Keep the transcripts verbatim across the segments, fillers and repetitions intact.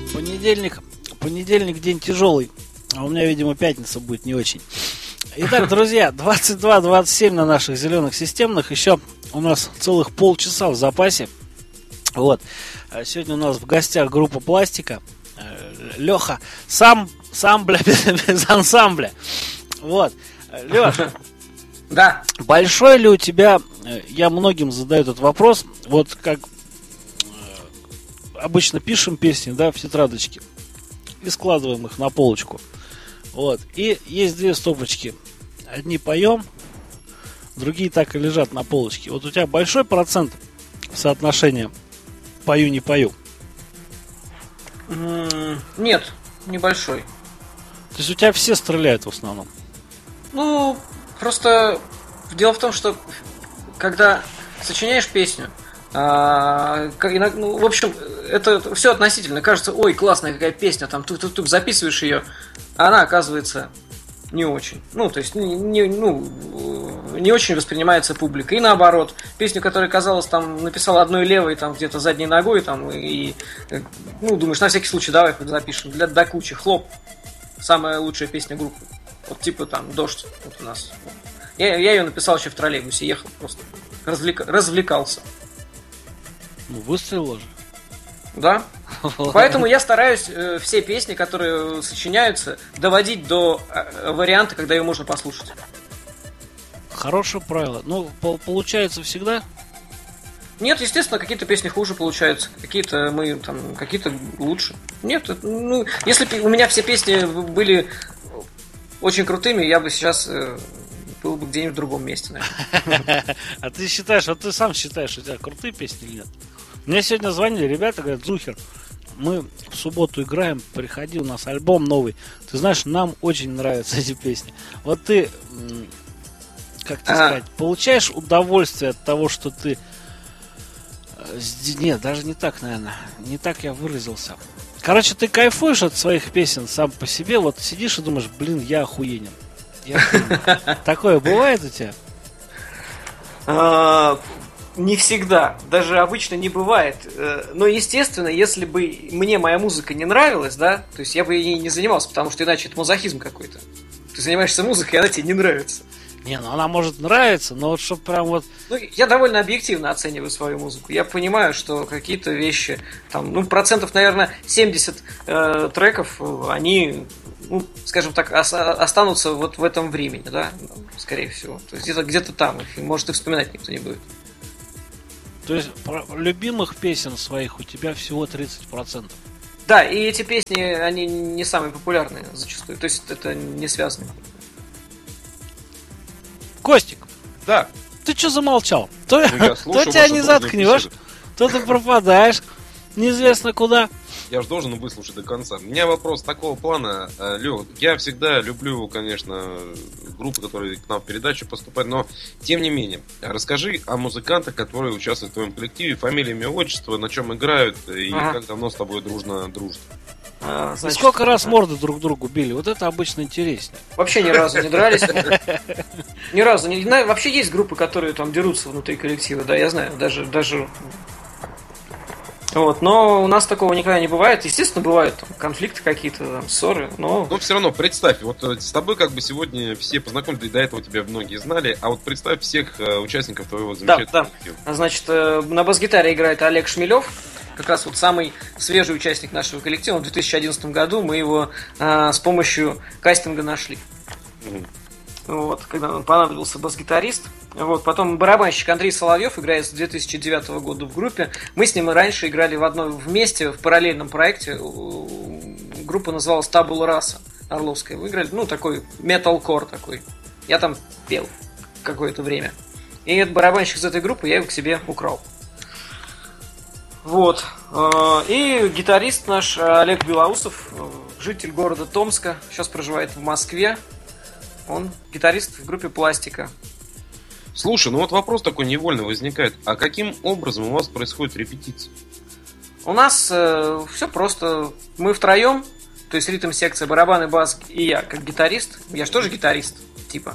Понедельник, понедельник день тяжелый, а у меня, видимо, пятница будет не очень. Итак, друзья, двадцать два двадцать семь на наших зеленых системных. Еще у нас целых полчаса в запасе. Вот. Сегодня у нас в гостях группа «Пластика». Леха, сам, сам, бля, без, без ансамбля. Вот. Леша. Да. Большой ли у тебя, я многим задаю этот вопрос, вот как обычно пишем песни, да, в тетрадочке и складываем их на полочку. Вот. И есть две стопочки. Одни поем, другие так и лежат на полочке. Вот у тебя большой процент соотношения пою-не пою? Нет, небольшой. То есть у тебя все стреляют в основном? Ну, просто дело в том, что когда сочиняешь песню, а, как, ну, в общем, это все относительно. Кажется, ой, классная какая песня, там тук-тук-тук, записываешь ее, а она оказывается не очень. Ну, то есть, не, не, ну, не очень воспринимается публикой. И наоборот, песню, которая, казалось, там, написал одной левой, там, где-то задней ногой, там, и, ну, думаешь, на всякий случай, давай хоть запишем, для, до кучи, хлоп, самая лучшая песня группы. Вот, типа, там, «Дождь», вот у нас. Я, я ее написал еще в троллейбусе, ехал просто, развлека, развлекался. Ну, выстрелила же. Да. Поэтому я стараюсь э, все песни, которые сочиняются, доводить до э, варианта, когда ее можно послушать. Хорошее правило. Ну, по- получается всегда? Нет, естественно, какие-то песни хуже получаются, какие-то мы там, какие-то лучше. Нет, это, ну, если бы у меня все песни были очень крутыми, я бы сейчас э, был бы где-нибудь в другом месте, наверное. А ты считаешь, вот ты сам считаешь, у тебя крутые песни или нет? Мне сегодня звонили ребята, говорят, Зухер, мы в субботу играем, приходи, у нас альбом новый. Ты знаешь, нам очень нравятся эти песни. Вот ты, как тебе сказать, получаешь удовольствие от того, что ты... Нет, даже не так, наверное. Не так я выразился. Короче, ты кайфуешь от своих песен сам по себе, вот сидишь и думаешь, блин, я охуенен. Я охуенен. Такое бывает у тебя? Не всегда, даже обычно не бывает. Но, естественно, если бы мне моя музыка не нравилась, да, то есть я бы ей не занимался, потому что иначе это мазохизм какой-то. Ты занимаешься музыкой, и она тебе не нравится. Не, ну она может нравиться, но вот чтобы прям вот... Ну, я довольно объективно оцениваю свою музыку. Я понимаю, что какие-то вещи, там, ну, процентов, наверное, семьдесят э, треков, они, ну, скажем так, ос- останутся вот в этом времени, да, скорее всего. То есть где-то, где-то там их, может, и вспоминать никто не будет. То есть про любимых песен своих у тебя всего тридцать процентов. Да, и эти песни, они не самые популярные зачастую. То есть это не связано. Костик. Да. Ты что замолчал? То, ну, то тебя не заткнешь, то ты пропадаешь неизвестно куда. Я же должен выслушать до конца. У меня вопрос такого плана. Лёх, я всегда люблю, конечно, группы, которые к нам в передачу поступают, но тем не менее, расскажи о музыкантах, которые участвуют в твоем коллективе, фамилия, имя, отчество, на чем играют и ага. как давно с тобой дружно дружат. А, значит, и сколько раз морды друг другу били? Вот это обычно интереснее. Вообще ни разу не дрались. Ни разу не. Вообще есть группы, которые там дерутся внутри коллектива, да, я знаю, даже даже. Вот, но у нас такого никогда не бывает. Естественно, бывают там, конфликты какие-то, там, ссоры, но... Но все равно, представь, вот с тобой как бы сегодня все познакомились, и до этого тебя многие знали, а вот представь всех э, участников твоего замечательного коллектива. Да, да. Значит, э, на бас-гитаре играет Олег Шмелев, как раз вот самый свежий участник нашего коллектива. В две тысячи одиннадцатом году мы его э, с помощью кастинга нашли. Mm. Вот, когда нам понадобился бас-гитарист. Вот, потом барабанщик Андрей Соловьев играет с две тысячи девятого года в группе. Мы с ним и раньше играли в одной вместе, в параллельном проекте. Группа называлась Табула Раса Орловская. Мы играли, ну, такой металкор такой. Я там пел какое-то время. И этот барабанщик из этой группы, я его к себе украл. Вот. И гитарист наш Олег Белоусов, житель города Томска, сейчас проживает в Москве. Он гитарист в группе «Пластика». Слушай, ну вот вопрос такой невольно возникает. А каким образом у вас происходит репетиция? У нас э, все просто. Мы втроем, то есть ритм-секция, барабаны, бас и я, как гитарист. Я же тоже гитарист, типа.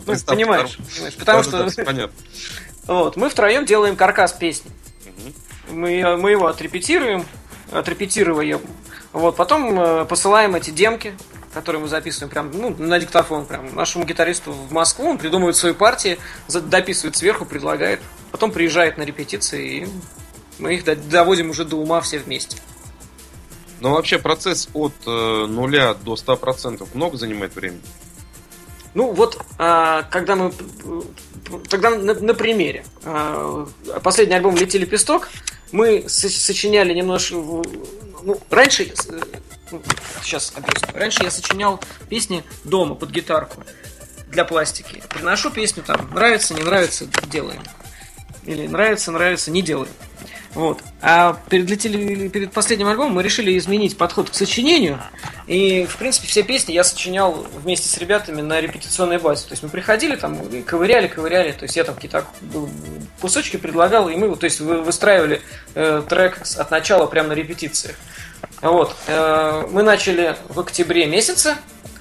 Понимаешь? Потому что... Вот, мы втроем делаем каркас песни. мы, мы его отрепетируем, отрепетируем, вот, потом э, посылаем эти демки, которые мы записываем прям, ну, на диктофон прям нашему гитаристу в Москву, он придумывает свои партии, дописывает сверху, предлагает, потом приезжает на репетиции, и мы их доводим уже до ума все вместе. Но вообще процесс от э, нуля до ста процентов много занимает времени? Ну вот, а, когда мы, тогда на, на примере, а, последний альбом «Лети лепесток», мы сочиняли немножко, ну, раньше, сейчас объясню, раньше я сочинял песни дома под гитарку для пластики. Приношу песню, там, нравится, не нравится, делаем. Или нравится, нравится, не делаем. Вот. А перед, летели, перед последним альбомом мы решили изменить подход к сочинению. И, в принципе, все песни я сочинял вместе с ребятами на репетиционной базе. То есть мы приходили, там, ковыряли, ковыряли. То есть я там какие-то кусочки предлагал, и мы, то есть, выстраивали э, трек от начала прямо на репетициях. Вот. Э, мы начали в октябре месяце,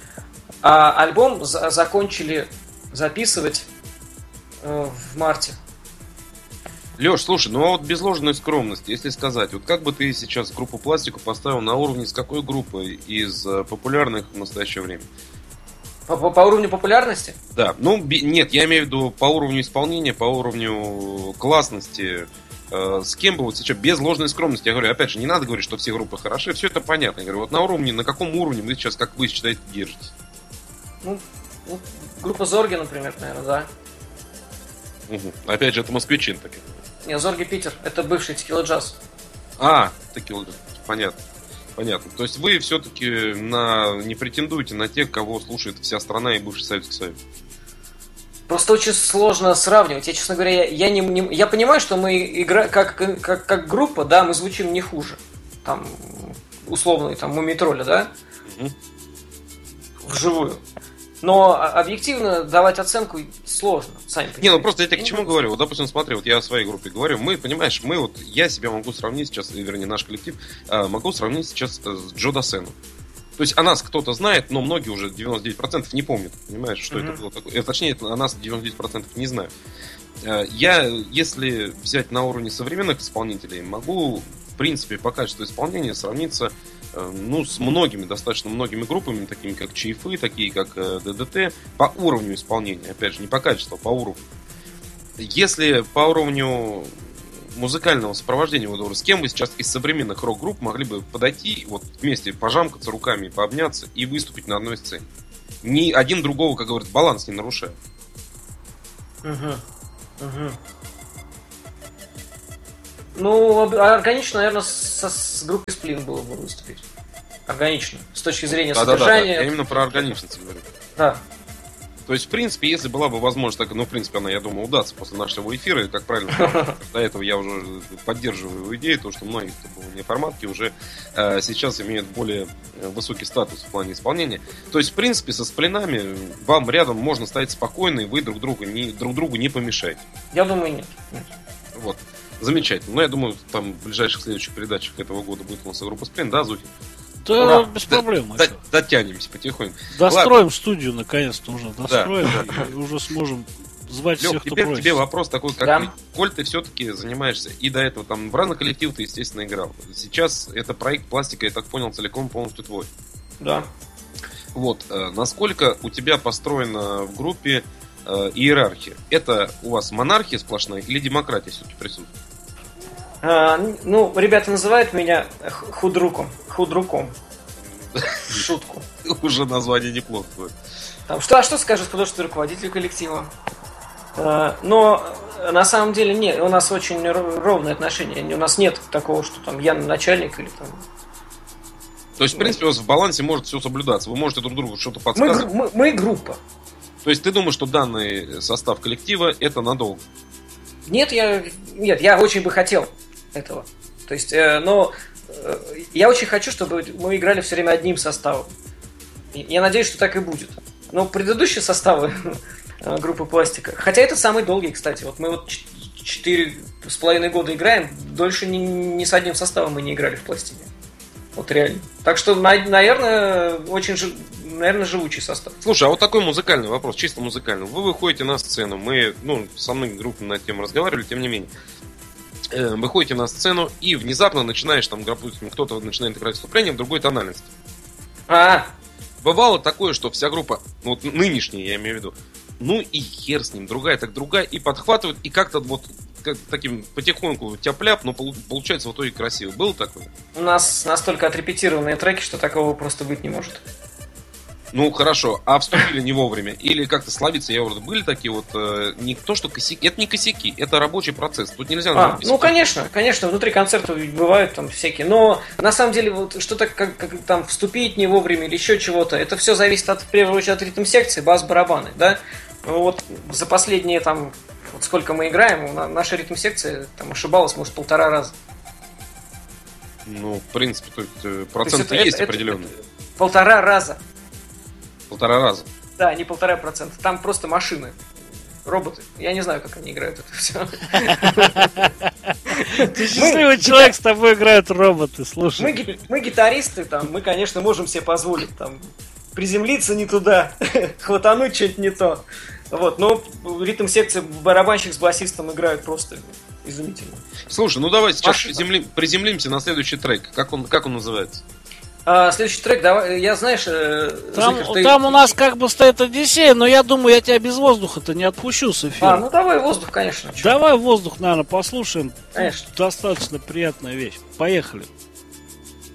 а альбом за- закончили записывать э, в марте. Леш, слушай, ну а вот без ложной скромности, если сказать, вот как бы ты сейчас группу «Пластику» поставил на уровне с какой группы из популярных в настоящее время? По, по, по уровню популярности? Да, ну би, нет, я имею в виду по уровню исполнения, по уровню классности. Э, с кем бы вот сейчас, без ложной скромности, я говорю, опять же, не надо говорить, что все группы хороши, все это понятно. Я говорю, вот на уровне, на каком уровне вы сейчас, как вы считаете, держитесь? Ну, ну группа Зорги, например, наверное, да. Угу. Опять же, это москвичин такие. Не, Зорги Питер, это бывший Текила Джаз. А, Текила Джаз, понятно. Понятно. То есть вы все-таки на... не претендуете на тех, кого слушает вся страна и бывший Советский Союз? Просто очень сложно сравнивать. Я, честно говоря, я, я, не, не, я понимаю, что мы играем как, как, как группа, да, мы звучим не хуже. Там, условный, там, Мумий-тролля, да? Угу. Вживую. Но объективно давать оценку сложно, сами понимаете. Не, ну просто я тебе к чему говорю. Вот, допустим, смотри, вот я о своей группе говорю. Мы, понимаешь, мы вот, я себя могу сравнить сейчас, вернее, наш коллектив, могу сравнить сейчас с Джо Дассеном. То есть о нас кто-то знает, но многие уже девяносто девять процентов не помнят, понимаешь, что mm-hmm. это было такое. Точнее, о нас девяносто девять процентов не знают. Я, если взять на уровне современных исполнителей, могу, в принципе, по качеству исполнения сравниться, ну, с многими, достаточно многими группами, такими как ЧФ, такие как ДДТ, по уровню исполнения, опять же, не по качеству, а по уровню. Если по уровню музыкального сопровождения, вот, с кем вы сейчас из современных рок-групп могли бы подойти, вот вместе пожамкаться руками, пообняться и выступить на одной сцене? Ни один другого, как говорится, баланс не нарушая. Угу. Угу. Ну, органично, наверное, со, с группой Сплин было бы выступить. Органично. С точки зрения да, содержания. Да, да, да. Я именно про органичность говорю. Да. То есть, в принципе, если была бы возможность, так, ну, в принципе, она, я думаю, удастся после нашего эфира, и, как правильно сказал, до этого я уже поддерживаю идею, то, что многие, кто был в неформатке, уже э, сейчас имеют более высокий статус в плане исполнения. То есть, в принципе, со Сплинами вам рядом можно стоять спокойно, и вы друг другу не, друг другу не помешаете. Я думаю, нет. нет. Вот. Замечательно. Но я думаю, там в ближайших следующих передачах этого года будет у нас группа Сплин, да, Зухин? Да, Ура. Без проблем. Д- дотянемся потихоньку. Достроим Ладно. Студию, наконец-то уже. Достроим, да. И уже сможем звать Лёх, всех, кто теперь просит. тебе вопрос такой, как да. коль ты все-таки занимаешься, и до этого там в разных коллективах ты, естественно, играл. Сейчас это проект «Пластика», я так понял, целиком полностью твой. Да. Вот, э, насколько у тебя построена в группе э, иерархия? Это у вас монархия сплошная или демократия все-таки присутствует? А, ну, ребята называют меня худруком. Худруком. Шутку. Уже название неплохо будет. Там, что, а что скажет художественный руководитель коллектива? А, но на самом деле нет, у нас очень ровные отношения. У нас нет такого, что там я начальник или там. То есть, в принципе, у вас в балансе может все соблюдаться. Вы можете друг другу что-то подсказывать. Мы, мы, мы группа. То есть ты думаешь, что данный состав коллектива это надолго? Нет, я, нет, я очень бы хотел этого. То есть, э, но э, я очень хочу, чтобы мы играли все время одним составом. Я надеюсь, что так и будет. Но предыдущие составы группы «Пластика», хотя это самый долгий, кстати. Вот мы вот четыре с половиной года играем, дольше ни, ни с одним составом мы не играли в «Пластике». Вот реально. Так что, наверное, очень жив... наверное, живучий состав. Слушай, а вот такой музыкальный вопрос, чисто музыкальный. Вы выходите на сцену, мы, ну, со многими группами на эту тему разговаривали, тем не менее. э, выходите на сцену и внезапно начинаешь, там, допустим, кто-то начинает играть вступление в другой тональности. А, Бывало такое, что вся группа, ну, вот нынешняя, я имею в виду, ну и хер с ним, другая так другая, и подхватывают, и как-то вот как, таким потихоньку тяп-ляп, но полу- получается в итоге красиво. Было такое? у нас настолько отрепетированные треки, что такого просто быть не может. Ну, хорошо, а вступили не вовремя? Или как-то словиться, я говорю, были такие вот, э, не то что косяки, это не косяки, это рабочий процесс, тут нельзя... А, ну, конечно, конечно, внутри концертов ведь бывают там всякие, но на самом деле вот что-то как, как там вступить не вовремя или еще чего-то, это все зависит от, в первую очередь от ритм-секции, бас-барабаны, да? Вот за последние там, вот сколько мы играем, на- наша ритм-секция там ошибалась, может, полтора раза. Ну, в принципе, то есть, э, То есть процент это- есть это- определенный. это полтора раза. Полтора раза. Да, не полтора процента. Там просто машины. Роботы. Я не знаю, как они играют это все. Ты счастливый человек, с тобой играют роботы, Мы, слушай. ги- мы гитаристы, там, мы, конечно, можем себе позволить там приземлиться не туда, хватануть что-нибудь не то. Вот, но ритм секции барабанщик с басистом играют просто изумительно. Слушай, ну давай сейчас Машина. приземлим- приземлимся на следующий трек. Как он, как он называется? А, следующий трек, давай, я знаешь, э, Там, Захар, ты- там у нас как бы стоит Одиссея, но я думаю, я тебя без воздуха-то не отпущу с А, эфира. ну давай воздух, конечно. чё. Давай воздух, наверное, послушаем. Конечно. Достаточно приятная вещь. Поехали.